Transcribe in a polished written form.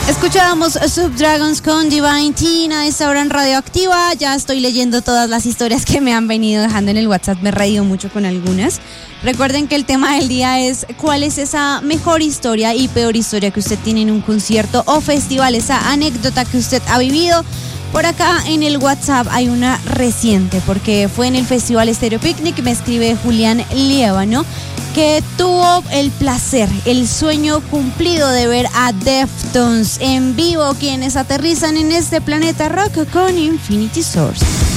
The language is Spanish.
Escuchábamos Subdragons con Divine Tina, es ahora en Radioactiva. Ya estoy leyendo todas las historias que me han venido dejando en el WhatsApp, me he reído mucho con algunas. Recuerden que el tema del día es ¿cuál es esa mejor historia y peor historia que usted tiene en un concierto o festival? Esa anécdota que usted ha vivido. Por acá en el WhatsApp hay una reciente, porque fue en el Festival Stereo Picnic. Me escribe Julián Liévano, que tuvo el placer, el sueño cumplido de ver a Deftones en vivo, quienes aterrizan en este planeta rock con Infinity Source.